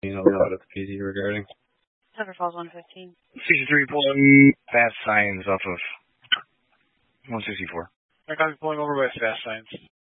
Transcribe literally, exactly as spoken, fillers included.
You know what it's P D regarding? Silver Falls one fifteen. sixty-three pulling fast signs off of one sixty-four. I got me pulling over by fast signs.